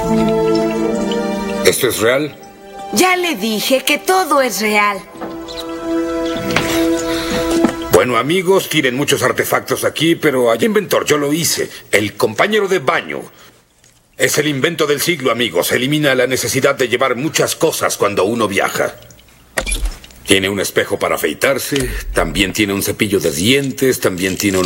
¿Esto es real? Ya le dije que todo es real. Bueno, amigos, tienen muchos artefactos aquí, pero hay inventor, yo lo hice. El compañero de baño. Es el invento del siglo, amigos. Elimina la necesidad de llevar muchas cosas cuando uno viaja. Tiene un espejo para afeitarse, también tiene un cepillo de dientes, también tiene un